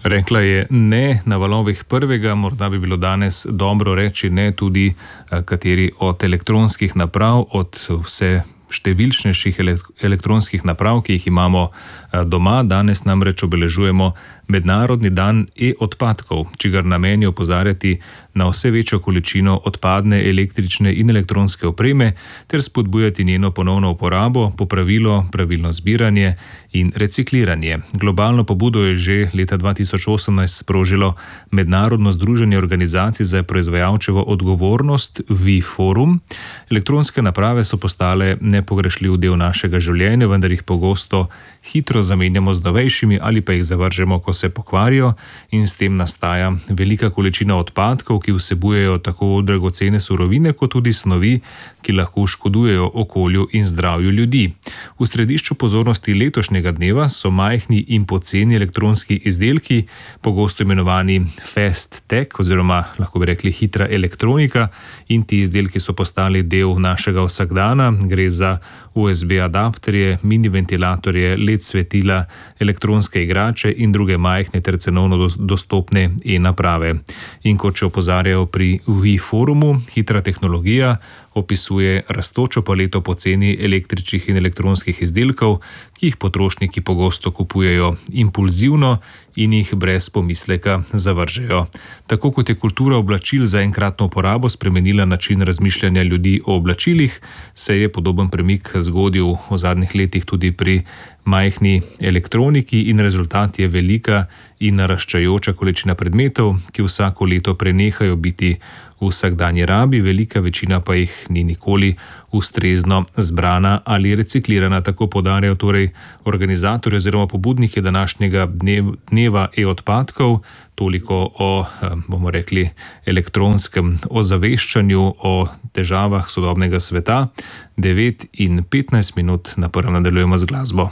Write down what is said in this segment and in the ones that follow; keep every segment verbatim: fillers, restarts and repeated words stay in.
Rekla je ne na valovih prvega, morda bi bilo danes dobro reči ne tudi kateri od elektronskih naprav, od vse številčnejših elektronskih naprav, ki jih imamo doma. Danes namreč obeležujemo Mednarodni dan e-odpadkov, čigar namen je opozarjati na vse večjo količino odpadne električne in elektronske opreme ter spodbujati njeno ponovno uporabo, popravilo, pravilno zbiranje in recikliranje. Globalno pobudo je že leta dva tisoč osemnajst sprožilo Mednarodno združenje organizacij za proizvajalčevo odgovornost WiForum. Elektronske naprave so postale nepogrešljiv del našega življenja, vendar jih pogosto hitro zamenjamo z novejšimi ali pa jih zavržemo, ko se pokvarijo, in s tem nastaja velika količina odpadkov, ki vsebujejo tako dragocene surovine kot tudi snovi, ki lahko škodujejo okolju in zdravju ljudi. V središču pozornosti letošnjega dneva so majhni in poceni elektronski izdelki, pogosto imenovani fast tech oziroma lahko bi rekli hitra elektronika, in ti izdelki so postali del našega vsakdana. Gre za U S B adapterje, mini ventilatorje, L E D svetila, elektronske igrače in druge majhne ter cenovno dostopne e-naprave. In kot še opozarjajo pri WiForumu, hitra tehnologija opisuje rastočo paleto poceni električnih in elektronskih izdelkov, ki jih potrošniki pogosto kupujejo impulzivno in jih brez pomisleka zavržejo. Tako kot je kultura oblačil za enkratno uporabo spremenila način razmišljanja ljudi o oblačilih, se je podoben premik zgodil v zadnjih letih tudi pri majhni elektroniki in rezultat je velika in naraščajoča količina predmetov, ki vsako leto prenehajo biti v vsakdanji rabi, velika večina pa jih ni nikoli ustrezno zbrana ali reciklirana. Tako poudarjajo torej organizatorji oziroma pobudniki današnjega dneva e-odpadkov. Toliko o, bomo rekli, elektronskem ozaveščanju o težavah sodobnega sveta. devet in petnajst minut na prvem nadaljujemo z glasbo.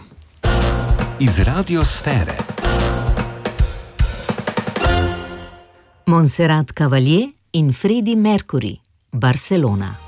Iz radiosfere. Montserrat Caballé in Freddie Mercury, Barcelona.